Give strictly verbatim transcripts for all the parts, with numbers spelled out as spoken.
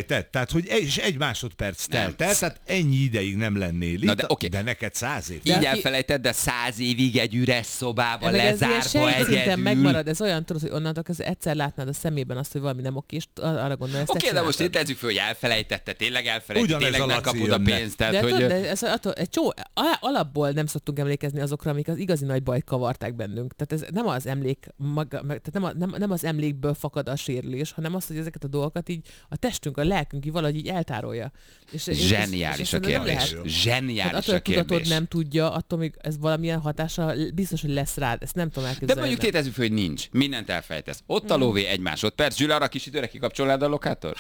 Érted? Tehát, hogy egy, és egy másodperc telt el, tehát ennyi ideig nem lennél itt, de, okay. de neked száz év. Így de elfelejted, de száz évig egy üres szobában lezárva egyedül. Megmarad, ez olyan, tudod, hogy onnantól kezdve egyszer látnád a szemében azt, hogy valami nem oké, és arra gondolsz, Oké, okay, de most itt tezzük föl, hogy elfelejtette, tényleg elfelejtette, tényleg nem kapod a pénzt. Tehát, de, hogy... tudod, de ez attól, egy csó, alapból nem szoktunk emlékezni azokra, amik az igazi nagy bajt kavarták bennünk. Tehát ez nem az emlék maga, tehát nem, a, nem, nem az emlékből fakad a sérülés, hanem az, hogy ezeket a dolgokat így a testünk, a lelkünk így valahogy így eltárolja. És, Zseniális és, és a kérdés. Zseniális hát attól, a kérdés. Tudatod nem tudja, attól még ez valamilyen hatása biztos, hogy lesz rád. Ezt nem tudom elképzelni. De mondjuk tétezzük, hogy nincs. Mindent elfejtesz. Ott a lóvé egy másodperc. Zsüla, arra kis időre kikapcsolnád a lokátor?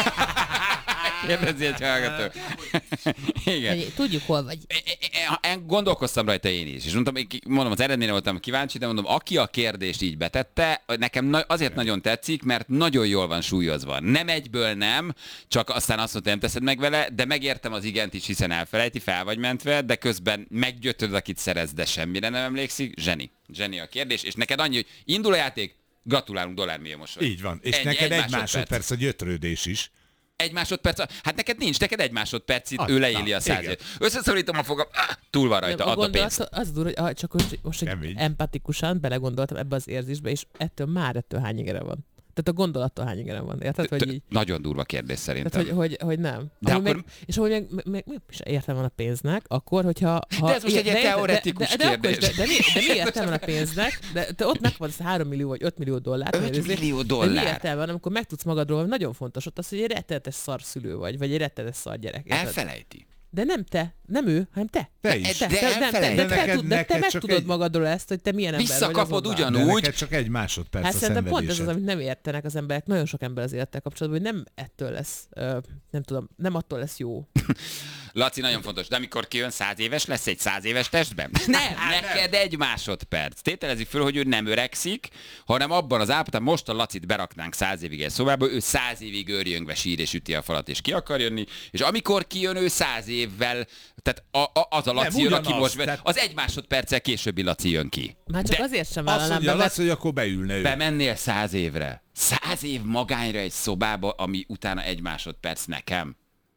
Kérdezi egy hallgató. Igen. Tudjuk, hol vagy. Én gondolkoztam rajta én is. És mondtam, mondom, az eredményre voltam kíváncsi, de mondom, aki a kérdést így betette, nekem azért nagyon tetszik, mert nagyon jól van súlyozva. Nem egyből nem, csak aztán azt mondta, nem teszed meg vele, de megértem az igent is, hiszen elfelejti, fel vagy mentve, de közben meggyötöd, akit szerez, de semmire nem emlékszik. Zseni. Zseni a kérdés. És neked annyi, hogy indul a játék, gratulálunk, dollármillió mosoly. Így van. És egy, neked egy, egy másodperc. másodperc a gyötrődés is. Egy másodperc, hát neked nincs, neked egy másodpercig ő leéli a százért. Összeszorítom a fogam, ah, túl van rajta, add a pénzt. Az durva, hogy csak most hogy empatikusan belegondoltam ebbe az érzésbe, és ettől már ettől hány ingere van. Tehát a gondolattól hány ingere van, érted? Hogy így... Nagyon durva kérdés szerintem. Tehát, hogy, hogy, hogy nem. De akkor... meg, és ahogy meg, meg, meg, meg is értelme van a pénznek, akkor, hogyha... Ha, de ez most egy ilyen teoretikus de, de, de, kérdés. De, de, de, mi, de mi értelme van a pénznek? De te ott megkapod három millió vagy öt millió dollár. öt millió dollár. De mi értelme van, amikor megtudsz magadról, hogy nagyon fontos ott az, hogy egy rettenetes szar szülő vagy, vagy egy rettenetes szar gyerek. Érted? Elfelejti. De nem te, nem ő, hanem te. Te is. Te, de te, nem, te, de, de te, neked, tud, de te meg tudod egy... magadról ezt, hogy te milyen ember vagy. Visszakapod ugyanúgy. De neked csak egy másodperc hát a szerintem pont ez az, szenvedésed. amit nem értenek az emberek, nagyon sok ember az élettel kapcsolatban, hogy nem ettől lesz, uh, nem tudom, nem attól lesz jó. Laci, nagyon fontos, de amikor kijön száz éves, lesz egy száz éves testben? Nem, neked egy másodperc. Tételezzük föl, hogy ő nem öregszik, hanem abban az állapotban, most a Lacit beraknánk száz évig egy szobába, ő száz évig őrjöngve sír és üti a falat, és ki akar jönni, és amikor kijön, ő száz évvel, tehát a, a, az a Laci nem, jön, aki most, tehát... az egy másodperccel későbbi Laci jön ki. Már csak de azért sem vállalnám be. Azt mondja, Laci, hogy akkor beülne ő. Bemennél száz évre. Száz év magányra egy szobába, ami utána egy másodperc nekem.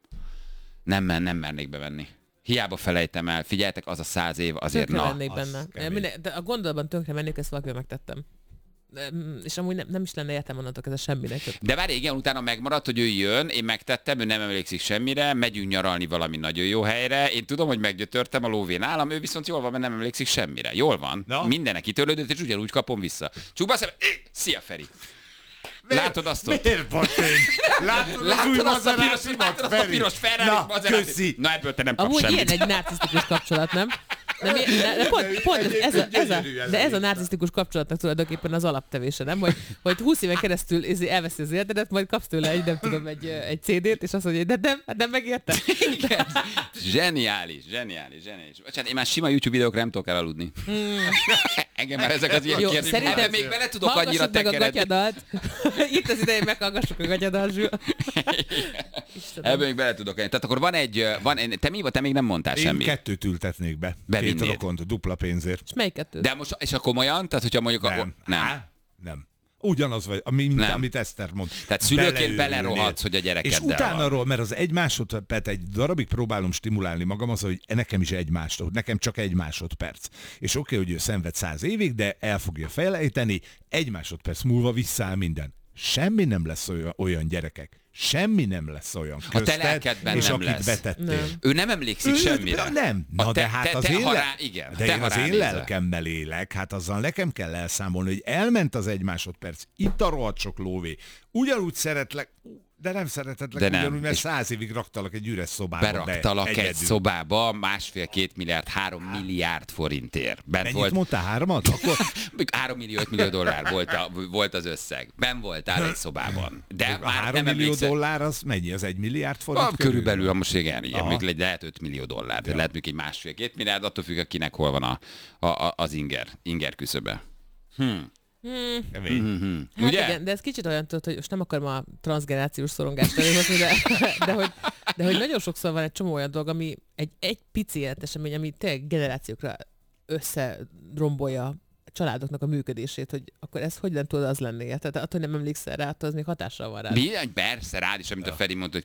Nem, nem mernék bevenni. Hiába felejtem el. Figyeljetek, az a száz év azért tönkre na. Mennék benne. Minden, de a gondolatban tönkre mennék, ezt valakivel megtettem. És amúgy nem, nem is lenne értelme onnantól ez semminek. De várj, igen, utána megmaradt, hogy ő jön, én megtettem, ő nem emlékszik semmire, megyünk nyaralni valami nagyon jó helyre, én tudom, hogy meggyötörtem a lóvén állam, ő viszont jól van, mert nem emlékszik semmire. Jól van, no. Mindenek kitörlődött, és ugyanúgy kapom vissza. Csukba szem, szia Feri! Miért? Látod azt ott? Miért vagy én? Látod, látod az azt, a piros, látod azt a piros Ferrari Maserati? Na ebből te nem kapsz amúgy semmit. Amúgy ilyen egy narcisztikus kapcsolat, nem? De, mi, de, de pont, pont ez, ez, a, ez, a, de ez a narcisztikus kapcsolatnak tulajdonképpen az alaptevése, nem? Hogy, hogy húsz éven keresztül elveszi az életedet, majd kapsz tőle egy, nem tudom, egy, egy cé dét, és azt mondja, hogy de nem, hát nem megértem. Zseniális, zseniális, zseniális. Bocsánat, én már sima YouTube videókra nem tudok elaludni. Hmm. Engem már ezek az ilyen kérdések. Szerintem még bele tudok annyira tekeredni. Itt az ideje, meghallgassuk a gatyadat, Zsül. Ebből még bele tudok enni. Tehát akkor van egy, van, te mi vagy, te még nem mondtál én semmit. Én kettőt ültetnék be. Bevinnéd. Két rokont, dupla pénzért. És melyik kettőt? De most, és a komolyan? Tehát, hogyha mondjuk nem. A, nem. Há? Nem. Ugyanaz vagy, ami, nem. amit Eszter mond. Tehát szülőként belerohadsz, hogy a gyerekeddel és utána, mert az egy másodperc, egy darabig próbálom stimulálni magam az, hogy nekem is egy másodperc, nekem csak egy másodperc. És oké, okay, hogy ő szenved száz évig, de el fogja felejteni, egy másodperc múlva visszaáll minden. Semmi nem lesz olyan, olyan gyerekek. Semmi nem lesz olyan közted, a te lelkedben és nem akit lesz. betettél. Nem. Ő nem emlékszik ő, semmire. Nem. Na te, de hát te, az te, én, rá, igen, de te, én az én ránézel. lelkemmel élek, hát azzal nekem kell elszámolni, hogy elment az egy másodperc, itt a rohadt sok lóvé. Ugyanúgy szeretlek, de nem szeretetlek de nem. ugyanúgy, mert száz évig raktalak egy üres szobába. Beraktalak be, egy szobába másfél-két milliárd, három milliárd forintért. Bent mennyit volt... mondtál? Háromat? Akkor... három millió, öt millió dollár volt, a, volt az összeg. Ben voltál egy szobában. De a már három nem millió emlékszel... dollár az mennyi? Az egy milliárd forint? Ah, körülbelül, ha most igen, igen még lehet öt millió dollár, de ja. lehet még egy másfél-két milliárd, attól függ, akinek hol van a, a, a, az inger, inger küszöbe. Hmm. Hmm. Mm-hmm. Hát ugye? Igen, de ez kicsit olyan, tudod, hogy most nem akarom a transgenerációs szorongást előhozni, de, de, hogy, de hogy nagyon sokszor van egy csomó olyan dolog, ami egy, egy pici életesemény, ami tényleg generációkra összerombolja a családoknak a működését, hogy akkor ez hogy nem tudod az lenni? Tehát attól nem emlékszel rá, attól az még hatással van rá. Bizony, persze, rád is, amit a Feri mondta, hogy